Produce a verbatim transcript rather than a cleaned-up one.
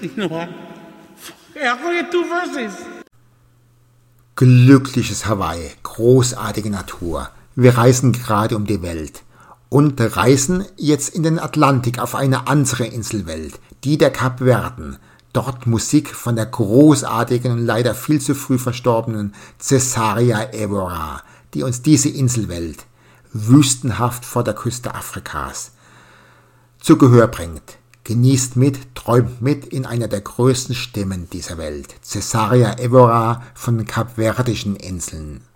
Continúa. Oye, tú versus. Glückliches Hawaii, großartige Natur. Wir reisen gerade um die Welt und reisen jetzt in den Atlantik auf eine andere Inselwelt, die der Kapverden. Dort Musik von der großartigen und leider viel zu früh verstorbenen Cesaria Evora, die uns diese Inselwelt wüstenhaft vor der Küste Afrikas zu Gehör bringt. Genießt mit, träumt mit in einer der größten Stimmen dieser Welt. Cesaria Evora von den Kapverdischen Inseln.